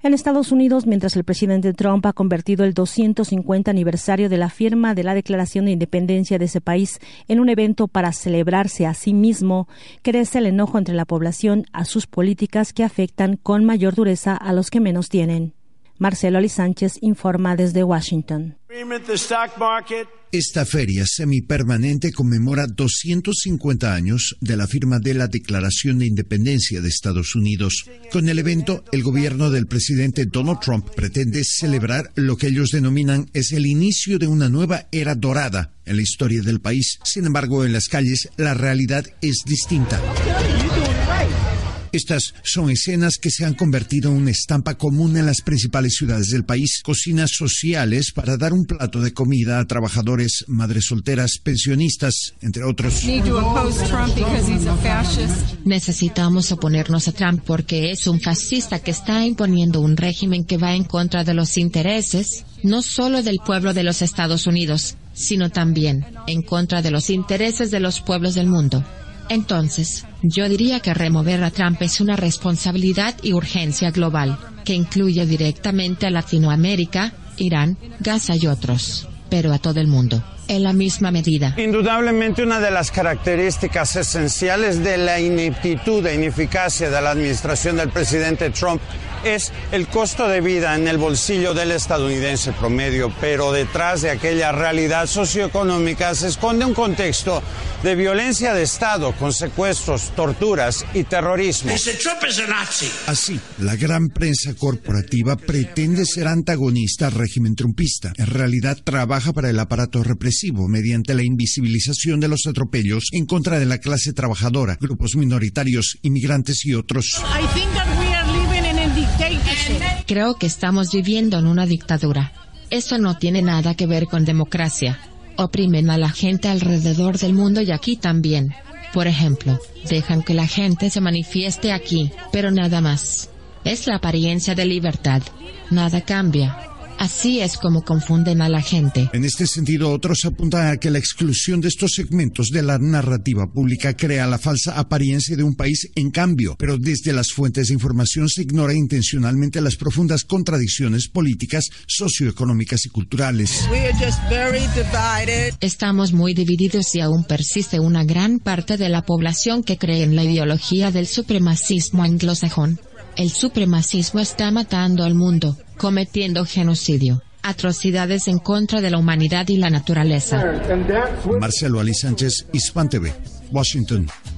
En Estados Unidos, mientras el presidente Trump ha convertido el 250 aniversario de la firma de la Declaración de Independencia de ese país en un evento para celebrarse a sí mismo, crece el enojo entre la población a sus políticas que afectan con mayor dureza a los que menos tienen. Marcelo Ali Sánchez informa desde Washington. Esta feria semipermanente conmemora 250 años de la firma de la Declaración de Independencia de Estados Unidos. Con el evento, el gobierno del presidente Donald Trump pretende celebrar lo que ellos denominan es el inicio de una nueva era dorada en la historia del país. Sin embargo, en las calles, la realidad es distinta. Estas son escenas que se han convertido en una estampa común en las principales ciudades del país. Cocinas sociales para dar un plato de comida a trabajadores, madres solteras, pensionistas, entre otros. Necesitamos oponernos a Trump porque es un fascista que está imponiendo un régimen que va en contra de los intereses, no solo del pueblo de los Estados Unidos, sino también en contra de los intereses de los pueblos del mundo. Entonces, yo diría que remover a Trump es una responsabilidad y urgencia global, que incluye directamente a Latinoamérica, Irán, Gaza y otros, pero a todo el mundo, en la misma medida. Indudablemente una de las características esenciales de la ineptitud e ineficacia de la administración del presidente Trump es el costo de vida en el bolsillo del estadounidense promedio, pero detrás de aquella realidad socioeconómica se esconde un contexto de violencia de Estado con secuestros, torturas y terrorismo. Así, la gran prensa corporativa pretende ser antagonista al régimen trumpista. En realidad trabaja para el aparato represivo mediante la invisibilización de los atropellos en contra de la clase trabajadora, grupos minoritarios, inmigrantes y otros. Creo que estamos viviendo en una dictadura. Eso no tiene nada que ver con democracia. Oprimen a la gente alrededor del mundo y aquí también. Por ejemplo, dejan que la gente se manifieste aquí, pero nada más. Es la apariencia de libertad. Nada cambia. Así es como confunden a la gente. En este sentido, otros apuntan a que la exclusión de estos segmentos de la narrativa pública crea la falsa apariencia de un país en cambio, pero desde las fuentes de información se ignora intencionalmente las profundas contradicciones políticas, socioeconómicas y culturales. Estamos muy divididos y aún persiste una gran parte de la población que cree en la ideología del supremacismo anglosajón. El supremacismo está matando al mundo, cometiendo genocidio, atrocidades en contra de la humanidad y la naturaleza. Marcelo Ali Sánchez, Hispan TV, Washington.